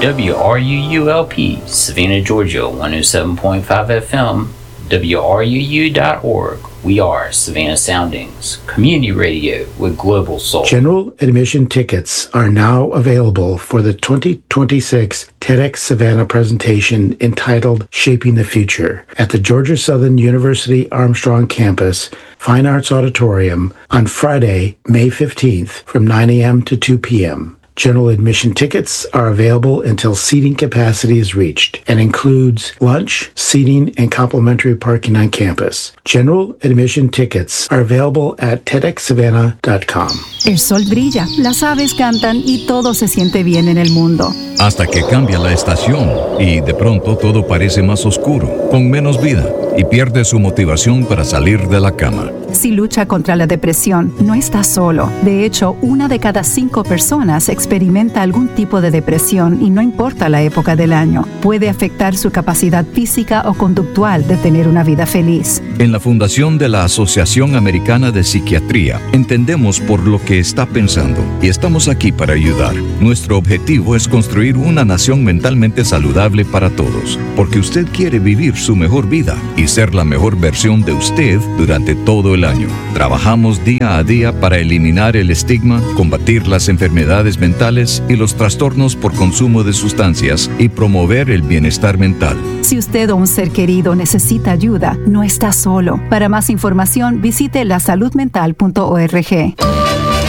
WRUULP, Savannah, Georgia, 107.5 FM, WRUU.org. We are Savannah Soundings, community radio with global soul. General admission tickets are now available for the 2026 TEDx Savannah presentation entitled Shaping the Future at the Georgia Southern University Armstrong Campus Fine Arts Auditorium on Friday, May 15th from 9 a.m. to 2 p.m. General admission tickets are available until seating capacity is reached and includes lunch, seating, and complimentary parking on campus. General admission tickets are available at TEDxSavannah.com. El sol brilla, las aves cantan y todo se siente bien en el mundo. Hasta que cambia la estación y de pronto todo parece más oscuro, con menos vida y pierde su motivación para salir de la cama. Si lucha contra la depresión, no está solo. De hecho, 1 de cada 5 personas experimenta algún tipo de depresión y no importa la época del año. Puede afectar su capacidad física o conductual de tener una vida feliz. En la fundación de la Asociación Americana de Psiquiatría, entendemos por lo que está pensando y estamos aquí para ayudar. Nuestro objetivo es construir una nación mentalmente saludable para todos, porque usted quiere vivir su mejor vida y ser la mejor versión de usted durante todo el año. Trabajamos día a día para eliminar el estigma, combatir las enfermedades mentales y los trastornos por consumo de sustancias y promover el bienestar mental. Si usted o un ser querido necesita ayuda, no está solo. Para más información, visite lasaludmental.org.